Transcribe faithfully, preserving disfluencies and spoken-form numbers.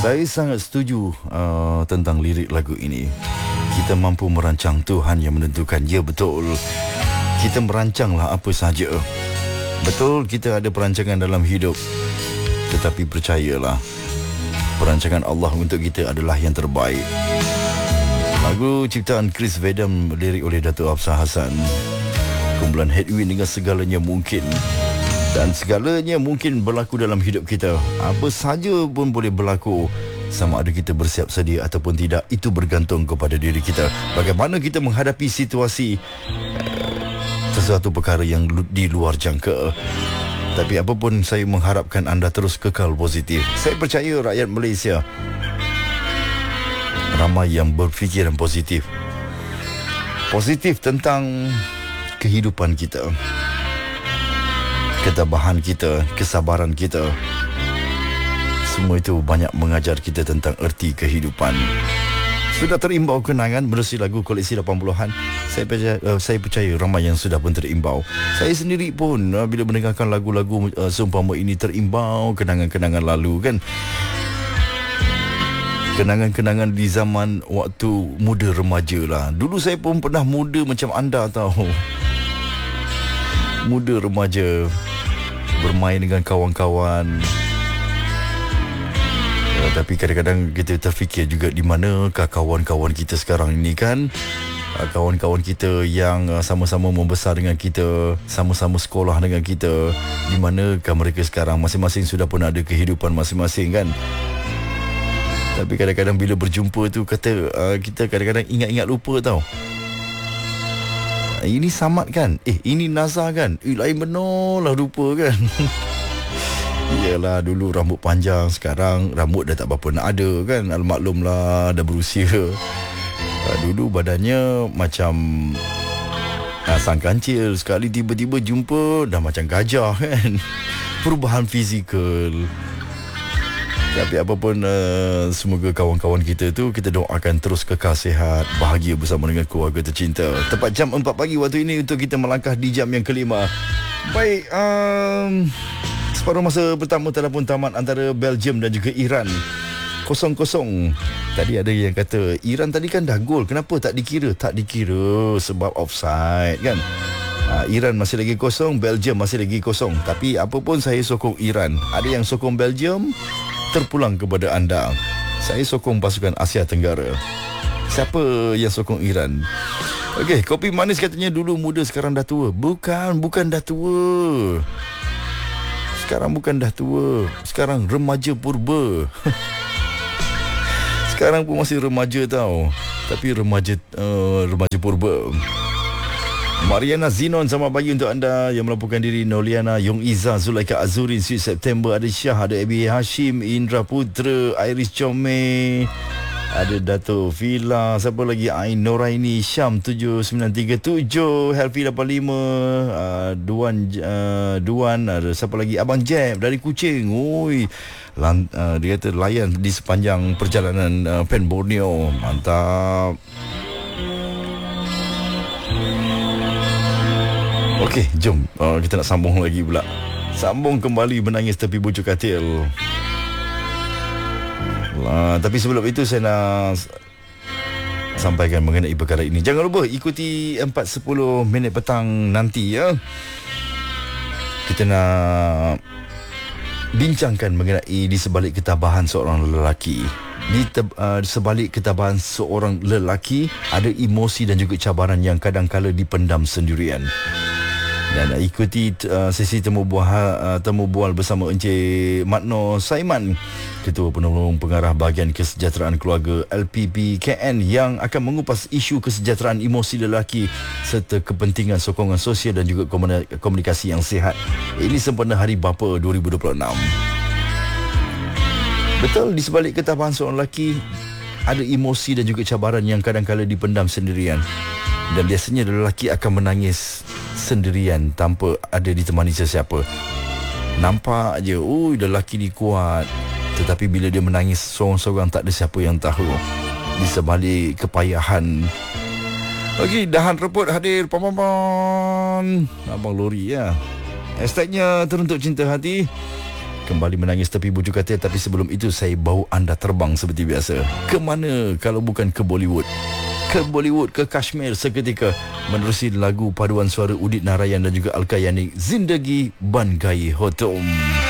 Saya sangat setuju uh, tentang lirik lagu ini. Kita mampu merancang, Tuhan yang menentukan. Ya, betul. Kita merancanglah apa sahaja. Betul, kita ada perancangan dalam hidup. Tetapi percayalah, perancangan Allah untuk kita adalah yang terbaik. Lagu ciptaan Chris Vedam, lirik oleh Dato' Hafsah Hassan. Kumpulan Headwind dengan segalanya mungkin. Dan segalanya mungkin berlaku dalam hidup kita. Apa saja pun boleh berlaku. Sama ada kita bersiap sedia ataupun tidak, itu bergantung kepada diri kita. Bagaimana kita menghadapi situasi sesuatu perkara yang di luar jangka. Tapi apapun, saya mengharapkan anda terus kekal positif. Saya percaya rakyat Malaysia ramai yang berfikiran positif. Positif tentang kehidupan kita, ketabahan kita, kesabaran kita. Semua itu banyak mengajar kita tentang erti kehidupan. Sudah terimbau kenangan menerusi lagu koleksi lapan puluhan. Saya percaya, uh, saya percaya ramai yang sudah pun terimbau. Saya sendiri pun uh, bila mendengarkan lagu-lagu uh, seumpama ini terimbau kenangan-kenangan lalu kan. Kenangan-kenangan di zaman waktu muda remaja lah. Dulu saya pun pernah muda macam anda tahu. Muda remaja, bermain dengan kawan-kawan. Uh, tapi kadang-kadang kita terfikir juga di manakah kawan-kawan kita sekarang ini kan. Uh, kawan-kawan kita yang uh, sama-sama membesar dengan kita, sama-sama sekolah dengan kita, di manakah mereka sekarang? Masing-masing sudah pun ada kehidupan masing-masing kan. Tapi kadang-kadang bila berjumpa tu kata uh, kita kadang-kadang ingat-ingat lupa tau. Uh, ini Samad kan? Eh, ini Nazar kan? Eh, lain benar lah lupa kan. Yalah, dulu rambut panjang, sekarang rambut dah tak berapa nak ada kan. Almaklum lah, dah berusia. uh, Dulu badannya macam uh, sang kancil. Sekali tiba-tiba jumpa dah macam gajah kan. Perubahan fizikal. Tapi apapun, uh, semoga kawan-kawan kita tu, kita doakan terus kekal sihat, bahagia bersama dengan keluarga tercinta. Tepat jam empat pagi waktu ini untuk kita melangkah di jam yang kelima. Baik, um, separuh masa pertama telah pun tamat antara Belgium dan juga Iran. Kosong-kosong. Tadi ada yang kata Iran tadi kan dah gol, kenapa tak dikira? Tak dikira sebab offside kan. uh, Iran masih lagi kosong, Belgium masih lagi kosong. Tapi apapun, saya sokong Iran. Ada yang sokong Belgium, terpulang kepada anda. Saya sokong pasukan Asia Tenggara. Siapa yang sokong Iran? Okey, kopi manis katanya dulu muda, sekarang dah tua. Bukan, bukan dah tua. Sekarang bukan dah tua. Sekarang remaja purba. Sekarang pun masih remaja tau. Tapi remaja uh, remaja purba. Mariana Zinon, selamat pagi untuk anda yang melaporkan diri. Noliana, Yong Iza, Zulaika Azurin, Sweet September, ada Syah, ada Abi Hashim, Indra Putra, Iris Chome, ada Dato' Fila, siapa lagi? Ain Noraini, Syam tujuh sembilan tiga tujuh, Helfi lapan lima, uh, Duan uh, Duan, ada siapa lagi? Abang Jeb dari Kuching. Oi, Lan, uh, dia kata layan di sepanjang perjalanan uh, Pen Borneo. Mantap. Okey, jom uh, kita nak sambung lagi pula. Sambung kembali menangis tepi bujuk katil. Uh, tapi sebelum itu saya nak sampaikan mengenai perkara ini. Jangan lupa ikuti empat sepuluh minit petang nanti ya. Kita nak bincangkan mengenai di sebalik ketabahan seorang lelaki. Di te- uh, sebalik ketabahan seorang lelaki ada emosi dan juga cabaran yang kadang-kala dipendam sendirian. Dan uh, ikuti uh, sesi temu bual uh, temu bual bersama Encik Matno Saiman, Ketua Penolong Pengarah Bahagian Kesejahteraan Keluarga L P P K N, yang akan mengupas isu kesejahteraan emosi lelaki serta kepentingan sokongan sosial dan juga komunikasi yang sihat. Ini sempena Hari Bapa dua ribu dua puluh enam. Betul, di sebalik ketabahan seorang lelaki ada emosi dan juga cabaran yang kadang-kala dipendam sendirian. Dan biasanya lelaki akan menangis sendirian tanpa ada ditemani sesiapa. Nampak je, oi lelaki ni kuat. Tetapi bila dia menangis seorang-seorang, tak ada siapa yang tahu di sebalik kepayahan. Okey, Dahan Reput hadir. Pam-pam-pam. Abang Lori ya. Hashtagnya Teruntuk Cinta Hati. Kembali menangis tepi bujur katil. Tapi sebelum itu saya bawa anda terbang seperti biasa. Ke mana kalau bukan ke Bollywood? Ke Bollywood, ke Kashmir seketika, menerusi lagu paduan suara Udit Narayan dan juga Alka Yani, Zindagi Ban Gaye Ho Tum.